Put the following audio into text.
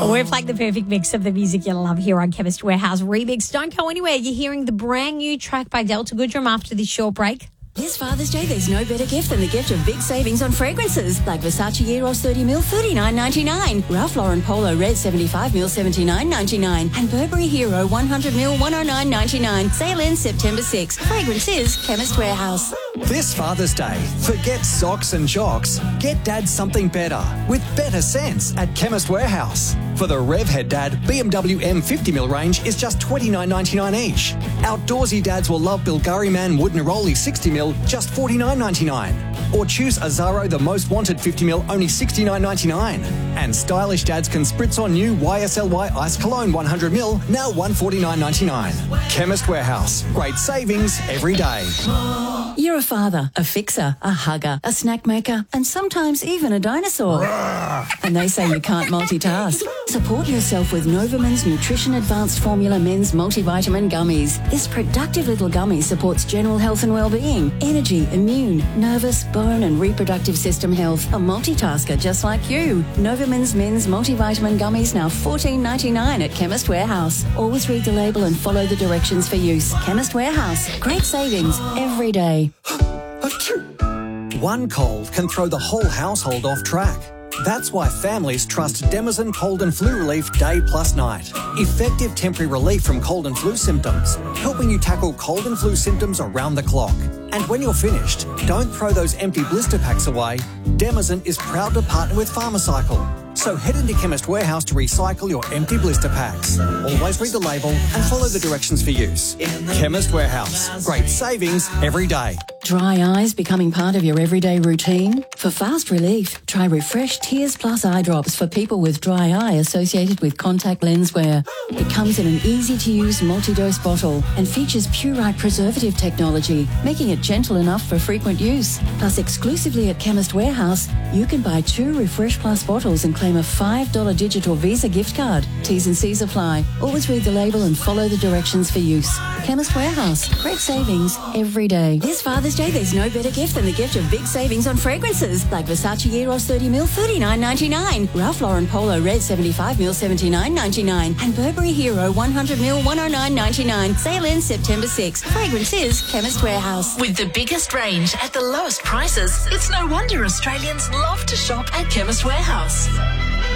We're playing the perfect mix of the music you'll love here on Chemist Warehouse Remix. Don't go anywhere. You're hearing the brand new track by Delta Goodrum after this short break. This Father's Day, there's no better gift than the gift of big savings on fragrances like Versace Eros 30ml, $39.99, Ralph Lauren Polo Red 75ml, $79.99, and Burberry Hero 100ml, $109.99. Sale ends September 6th. Fragrances, Chemist Warehouse. This Father's Day, forget socks and jocks. Get Dad something better with better sense at Chemist Warehouse. For the Revhead Dad, BMW M50ml range is just $29.99 each. Outdoorsy dads will love Bilgari Man Wood Neroli 60ml, just $49.99. Or choose Azaro the Most Wanted 50ml, only $69.99. And stylish dads can spritz on new YSLY Ice Cologne 100ml, now $149.99. Chemist Warehouse, great savings every day. You're a father, a fixer, a hugger, a snack maker, and sometimes even a dinosaur. And they say you can't multitask. Support yourself with Novaman's Nutrition Advanced Formula Men's Multivitamin Gummies. This productive little gummy supports general health and well-being, energy, immune, nervous, bone and reproductive system health. A multitasker just like you. Novaman's Men's Multivitamin Gummies now $14.99 at Chemist Warehouse. Always read the label and follow the directions for use. Chemist Warehouse. Great savings every day. One cold can throw the whole household off track. That's why families trust Demazin Cold and Flu Relief Day plus Night. Effective temporary relief from cold and flu symptoms, helping you tackle cold and flu symptoms around the clock. And when you're finished, don't throw those empty blister packs away. Demazin is proud to partner with Pharmacycle. So head into Chemist Warehouse to recycle your empty blister packs. Always read the label and follow the directions for use. Chemist Warehouse. Great savings every day. Dry eyes becoming part of your everyday routine? For fast relief, try Refresh Tears Plus eye drops for people with dry eye associated with contact lens wear. It comes in an easy-to-use multi-dose bottle and features Purite preservative technology, making it gentle enough for frequent use. Plus, exclusively at Chemist Warehouse, you can buy 2 Refresh Plus bottles and claim a $5 digital Visa gift card. T's and C's apply. Always read the label and follow the directions for use. Chemist Warehouse. Great savings every day. This Father's Day, there's no better gift than the gift of big savings on fragrances like Versace Eros 30ml, $39.99, Ralph Lauren Polo Red 75ml, $79.99, and Burberry Hero 100ml, $109.99. Sale ends September 6th. Fragrances, Chemist Warehouse. With the biggest range at the lowest prices, it's no wonder Australians love to shop at Chemist Warehouse.